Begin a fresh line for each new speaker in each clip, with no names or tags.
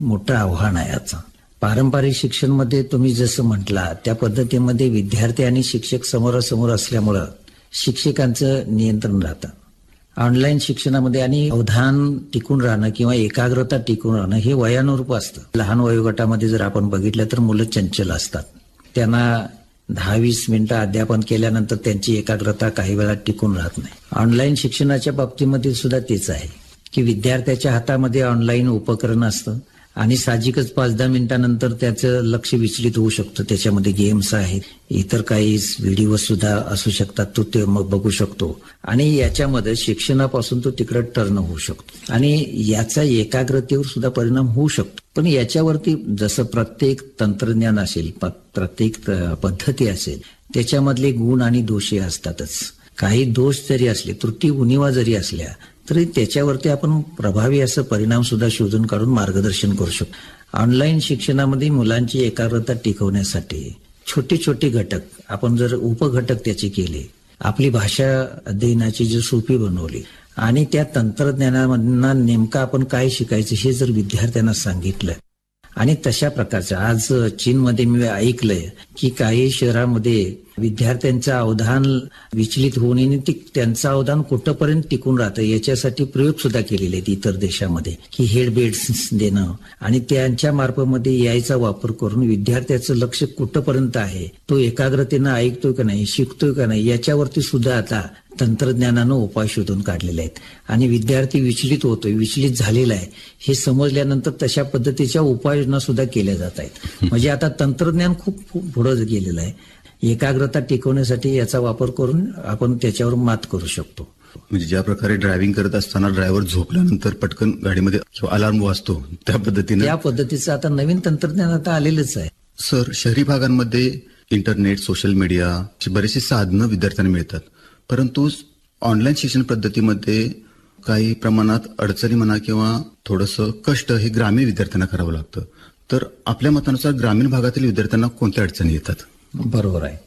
मोठं आव्हान आहे याचं. पारंपरिक शिक्षणमध्ये तुम्ही जसं म्हटला त्या पद्धतीमध्ये विद्यार्थी आणि शिक्षक समोरासमोर असल्यामुळं शिक्षकांचं नियंत्रण राहतं. ऑनलाईन शिक्षणामध्ये आणि अवधान टिकून राहणं किंवा एकाग्रता टिकून राहणं हे वयानुरूप असतं. लहान वयोगटामध्ये जर आपण बघितलं तर मुलं चंचल असतात. त्यांना 10-20 मिनिटं अध्यापन केल्यानंतर त्यांची एकाग्रता काही वेळा टिकून राहत नाही. ऑनलाईन शिक्षणाच्या बाबतीमध्ये सुद्धा तेच आहे की विद्यार्थ्याच्या हातामध्ये ऑनलाईन उपकरण असतं आणि साहजिकच 5-10 मिनिटांनंतर त्याचं लक्ष विचलित होऊ शकतं. त्याच्यामध्ये गेम्स आहेत, इतर काही व्हिडिओ सुद्धा असू शकतात, तो ते मग बघू शकतो आणि याच्यामध्ये शिक्षणापासून तो तिकडे टर्न होऊ शकतो आणि याचा एकाग्रतेवर सुद्धा परिणाम होऊ शकतो. पण याच्यावरती जसं प्रत्येक तंत्रज्ञान असेल, प्रत्येक पद्धती असेल, त्याच्यामधले गुण आणि दोषही असतातच. काही दोष जरी असले, त्रुटी उणिवा जरी असल्या तरी त्याच्यावरती आपण प्रभावी असं परिणाम सुद्धा शोधून काढून मार्गदर्शन करू शकतो. ऑनलाईन शिक्षणामध्ये मुलांची एकाग्रता टिकवण्यासाठी छोटे छोटे घटक आपण जर उपघटक त्याचे केले, आपली भाषा अध्ययनाची जी सोपी बनवली आणि त्या तंत्रज्ञानामधून नेमकं आपण काय शिकायचं हे जर विद्यार्थ्यांना सांगितलं आणि तशा प्रकारचं आज चीनमध्ये मी ऐकलंय की काही शहरामध्ये विद्यार्थ्यांचं अवधान विचलित होऊ नये, त्यांचं अवधान कुठंपर्यंत टिकून राहतं याच्यासाठी प्रयोग सुद्धा केलेले आहेत इतर देशामध्ये की हेडबेड्स देणं आणि त्यांच्या मार्फतमध्ये यायचा वापर करून विद्यार्थ्याचं लक्ष कुठंपर्यंत आहे, तो एकाग्रतेनं ऐकतोय का नाही, शिकतोय का नाही, याच्यावरती सुद्धा आता तंत्रज्ञानानं उपाय शोधून काढलेले आहेत आणि विद्यार्थी विचलित होतोय, विचलित झालेला आहे हे समजल्यानंतर तशा पद्धतीच्या उपाययोजना सुद्धा केल्या जात आहेत. म्हणजे आता तंत्रज्ञान खूप पुढे गेलेलं आहे. एकाग्रता टिकवण्यासाठी याचा वापर करून आपण त्याच्यावर मात करू शकतो.
म्हणजे ज्या प्रकारे ड्रायव्हिंग करत असताना ड्रायव्हर झोपल्यानंतर पटकन गाडीमध्ये किंवा अलार्म वाजतो त्या
पद्धतीचं आता नवीन तंत्रज्ञान आता आलेलंच आहे.
सर, शहरी भागांमध्ये इंटरनेट, सोशल मीडियाची बरीचशी साधनं विद्यार्थ्यांना मिळतात, परंतु ऑनलाईन शिक्षण पद्धतीमध्ये काही प्रमाणात अडचणी म्हणा किंवा थोडंसं कष्ट हे ग्रामीण विद्यार्थ्यांना करावं लागतं. तर आपल्या मतानुसार ग्रामीण भागातील विद्यार्थ्यांना कोणत्या अडचणी येतात?
बरोबर आहे.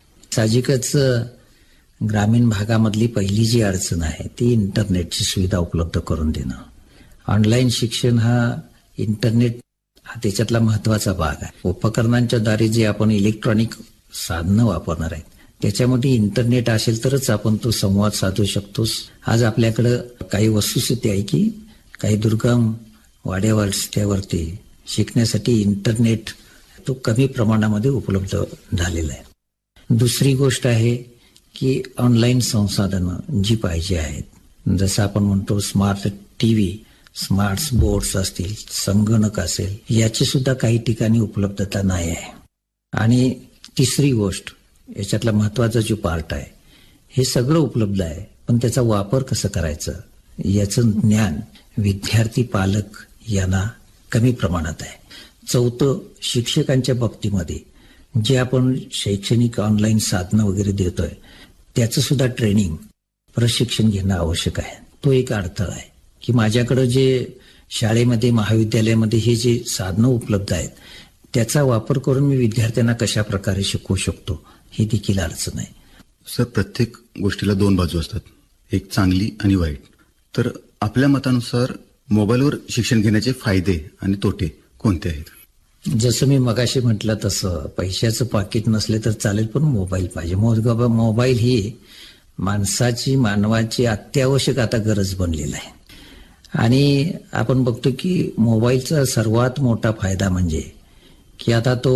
साहजिकच ग्रामीण भागामधली पहिली जी अडचण आहे ती इंटरनेटची सुविधा उपलब्ध करून देणं. ऑनलाईन शिक्षण हा इंटरनेट हा त्याच्यातला महत्वाचा भाग आहे. उपकरणांच्या द्वारे जे आपण इलेक्ट्रॉनिक साधनं वापरणार आहेत त्याच्यामध्ये इंटरनेट असेल तरच आपण तो संवाद साधू शकतो. आज आपल्याकडं काही वस्तुस्थिती आहे की काही दुर्गम वाड्यावर त्यावरती शिकण्यासाठी इंटरनेट तो कमी प्रमाणामध्ये उपलब्ध झालेला आहे. दुसरी गोष्ट आहे की ऑनलाईन संसाधनं जी पाहिजे आहेत, जसं आपण म्हणतो स्मार्ट टीव्ही, स्मार्ट बोर्ड्स असतील, संगणक असेल, याची सुद्धा काही ठिकाणी उपलब्धता नाही आहे. आणि तिसरी गोष्ट याच्यातला महत्वाचा जो पार्ट आहे, हे सगळं उपलब्ध आहे पण त्याचा वापर कसं करायचं याचं ज्ञान विद्यार्थी पालक यांना कमी प्रमाणात आहे. चौथं, शिक्षकांच्या बाबतीमध्ये जे आपण शैक्षणिक ऑनलाईन साधनं वगैरे देतोय त्याचं सुद्धा ट्रेनिंग, प्रशिक्षण घेणं आवश्यक आहे. तो एक अडथळा आहे की माझ्याकडे जे शाळेमध्ये, महाविद्यालयामध्ये हे जे साधनं उपलब्ध आहेत त्याचा वापर करून मी विद्यार्थ्यांना कशा प्रकारे शिकवू शकतो ही देखील अडचण आहे.
सर, प्रत्येक गोष्टीला दोन बाजू असतात, एक चांगली आणि वाईट. तर आपल्या मतानुसार मोबाईलवर शिक्षण घेण्याचे फायदे आणि तोटे कोणते आहेत?
जसं मी मगाशी म्हटलं तसं पैशाचं पाकिट नसले तर चालेल पण मोबाईल पाहिजे. मोबाईल ही मानवाची अत्यावश्यक आता गरज बनलेला आहे. आणि आपण बघतो की मोबाईलचा सर्वात मोठा फायदा म्हणजे की आता तो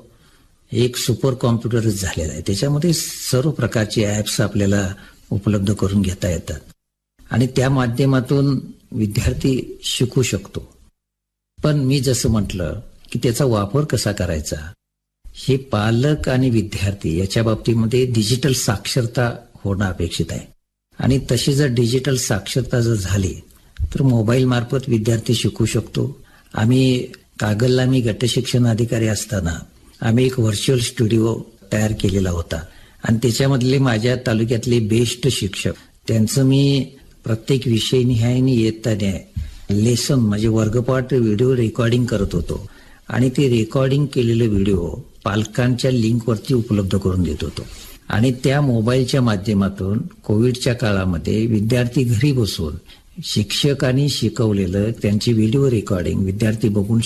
एक सुपर कॉम्प्युटरच झालेला आहे. त्याच्यामध्ये सर्व प्रकारचे ॲप्स आपल्याला उपलब्ध करून घेता येतात आणि त्या माध्यमातून विद्यार्थी शिकू शकतो. पण मी जसं म्हटलं की त्याचा वापर कसा करायचा हे पालक आणि विद्यार्थी याच्या बाबतीमध्ये डिजिटल साक्षरता होणं अपेक्षित आहे. आणि तशी जर डिजिटल साक्षरता जर झाली तर मोबाईल मार्फत विद्यार्थी शिकू शकतो. कागलला मी गट शिक्षण अधिकारी असताना आम्ही एक व्हर्च्युअल स्टुडिओ तयार केलेला होता आणि त्याच्यामधले माझ्या तालुक्यातले बेस्ट शिक्षक त्यांचं मी प्रत्येक विषय निहायने येताना लेसन म्हणजे वर्गपाठ व्हिडिओ रेकॉर्डिंग करत होतो आणि ते रेकॉर्डिंग केलेले व्हिडिओ पालकांच्या लिंकवरती उपलब्ध करून देत होतो. आणि त्या मोबाईलच्या माध्यमातून कोविडच्या काळामध्ये विद्यार्थी घरी बसून शिक्षकांनी शिकवलेलं त्यांची व्हिडिओ रेकॉर्डिंग विद्यार्थी बघून